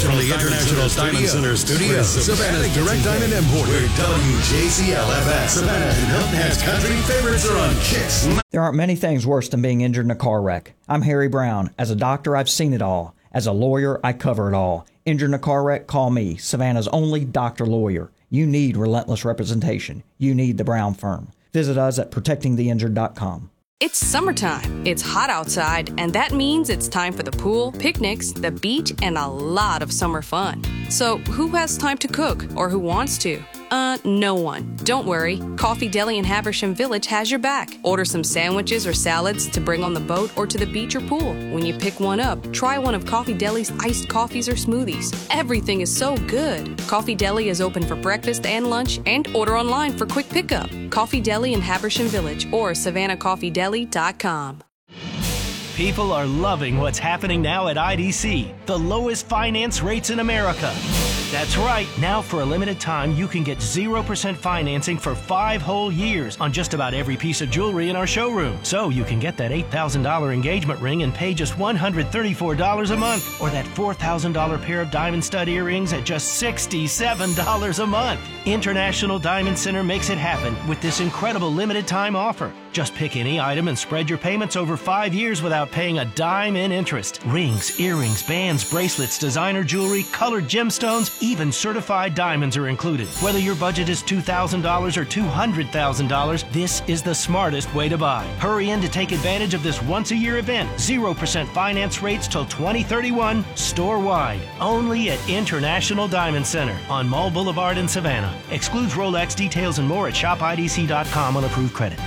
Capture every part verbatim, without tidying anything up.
From the International Diamond Center Studios, Savannah's Direct Diamond Importer. Where W J C L F S, Savannah and Hilton Head's country favorites are on Kicks. There aren't many things worse than being injured in a car wreck. I'm Harry Brown. As a doctor, I've seen it all. As a lawyer, I cover it all. Injured in a car wreck? Call me, Savannah's only doctor lawyer. You need relentless representation. You need the Brown Firm. Visit us at protecting the injured dot com. It's summertime. It's hot outside, and that means it's time for the pool, picnics, the beach, and a lot of summer fun. So who has time to cook, or who wants to? Uh, no one. Don't worry. Coffee Deli in Habersham Village has your back. Order some sandwiches or salads to bring on the boat or to the beach or pool. When you pick one up, try one of Coffee Deli's iced coffees or smoothies. Everything is so good. Coffee Deli is open for breakfast and lunch, and order online for quick pickup. Coffee Deli in Habersham Village or savannah coffee deli dot com. People are loving what's happening now at I D C, the lowest finance rates in America. That's right. Now, for a limited time, you can get zero percent financing for five whole years on just about every piece of jewelry in our showroom. So you can get that eight thousand dollars engagement ring and pay just one hundred thirty-four dollars a month, or that four thousand dollars pair of diamond stud earrings at just sixty-seven dollars a month. International Diamond Center makes it happen with this incredible limited time offer. Just pick any item and spread your payments over five years without paying a dime in interest. Rings, earrings, bands, bracelets, designer jewelry, colored gemstones, even certified diamonds are included. Whether your budget is two thousand dollars or two hundred thousand dollars, this is the smartest way to buy. Hurry in to take advantage of this once-a-year event. zero percent finance rates till twenty thirty-one, store-wide. Only at International Diamond Center on Mall Boulevard in Savannah. Excludes Rolex. Details and more at shop I D C dot com on approved credit.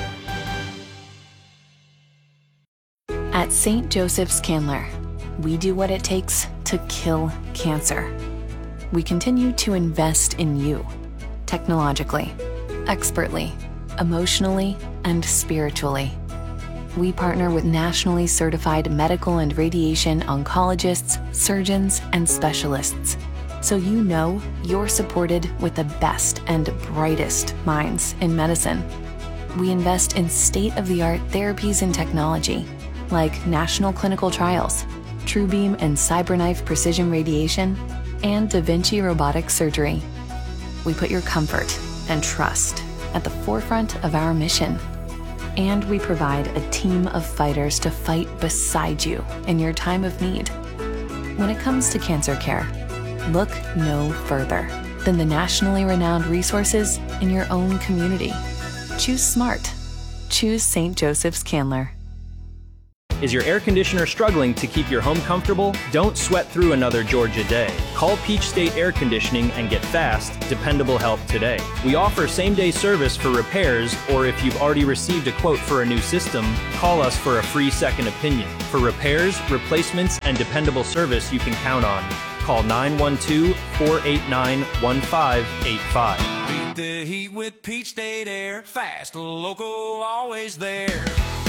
At Saint Joseph's Candler, we do what it takes to kill cancer. We continue to invest in you, technologically, expertly, emotionally, and spiritually. We partner with nationally certified medical and radiation oncologists, surgeons, and specialists, so you know you're supported with the best and brightest minds in medicine. We invest in state-of-the-art therapies and technology, like national clinical trials, TrueBeam and CyberKnife precision radiation, and Da Vinci robotic surgery. We put your comfort and trust at the forefront of our mission. And we provide a team of fighters to fight beside you in your time of need. When it comes to cancer care, look no further than the nationally renowned resources in your own community. Choose smart. Choose Saint Joseph's Candler. Is your air conditioner struggling to keep your home comfortable? Don't sweat through another Georgia day. Call Peach State Air Conditioning and get fast, dependable help today. We offer same-day service for repairs, or if you've already received a quote for a new system, call us for a free second opinion. For repairs, replacements, and dependable service you can count on, call nine one two, four eight nine, one five eight five. Beat the heat with Peach State Air. Fast, local, always there.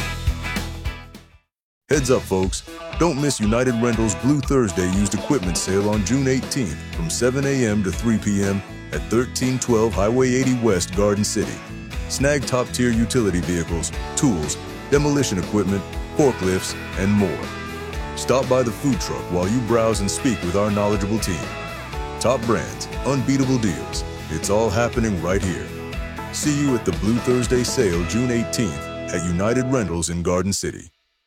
Heads up, folks. Don't miss United Rentals Blue Thursday used equipment sale on June eighteenth from seven a.m. to three p.m. at thirteen twelve Highway eighty West, Garden City. Snag top-tier utility vehicles, tools, demolition equipment, forklifts, and more. Stop by the food truck while you browse and speak with our knowledgeable team. Top brands, unbeatable deals. It's all happening right here. See you at the Blue Thursday sale June eighteenth at United Rentals in Garden City.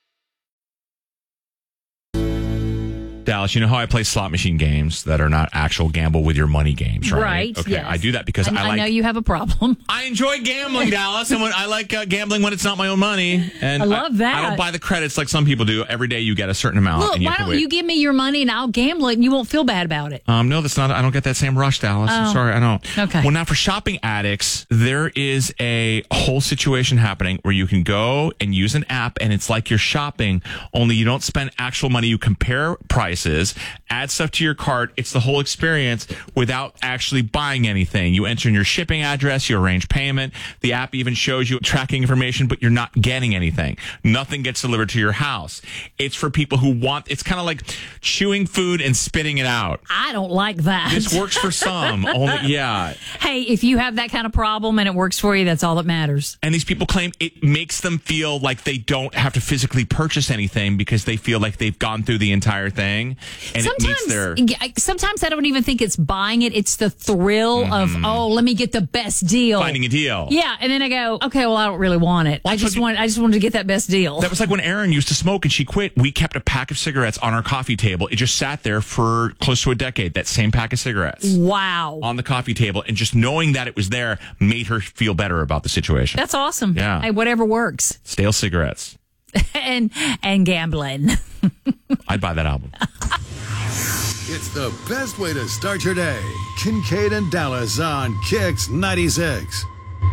Dallas, you know how I play slot machine games that are not actual gamble with your money games, right? Right. Okay, yes. I do that because I, I, like. I know you have a problem. I enjoy gambling, Dallas, and when I like uh, gambling when it's not my own money. And I love that. I, I don't buy the credits like some people do. Every day you get a certain amount. Look, and you why have to don't wait. you give me your money and I'll gamble it and you won't feel bad about it? Um, no, that's not. I don't get that same rush, Dallas. Oh. I'm sorry, I don't. Okay. Well, now for shopping addicts, there is a whole situation happening where you can go and use an app, and it's like you're shopping, only you don't spend actual money. You compare prices, add stuff to your cart. It's the whole experience without actually buying anything. You enter in your shipping address, you arrange payment. The app even shows you tracking information, but you're not getting anything. Nothing gets delivered to your house. It's for people who want, it's kind of like chewing food and spitting it out. I don't like that. This works for some. Only, yeah. Hey, if you have that kind of problem and it works for you, that's all that matters. And these people claim it makes them feel like they don't have to physically purchase anything because they feel like they've gone through the entire thing. thing, and sometimes, it meets their. Sometimes I don't even think it's buying it. It's the thrill mm-hmm. of, oh, let me get the best deal. Finding a deal. Yeah, and then I go, okay, well, I don't really want it. Well, I just want, I just wanted to get that best deal. That was like when Erin used to smoke and she quit. We kept a pack of cigarettes on our coffee table. It just sat there for close to a decade. That same pack of cigarettes. Wow. On the coffee table, and just knowing that it was there made her feel better about the situation. That's awesome. Yeah. Hey, whatever works. Stale cigarettes. and and gambling. I'd buy that album. It's the best way to start your day. Kincaid and Dallas on Kicks ninety-six.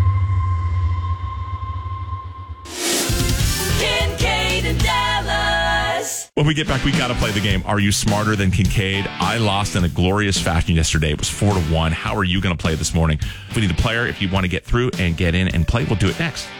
Kincaid and Dallas. When we get back, we got to play the game. Are you smarter than Kincaid? I lost in a glorious fashion yesterday. It was four to one. How are you going to play this morning? If we need a player, if you want to get through and get in and play, we'll do it next.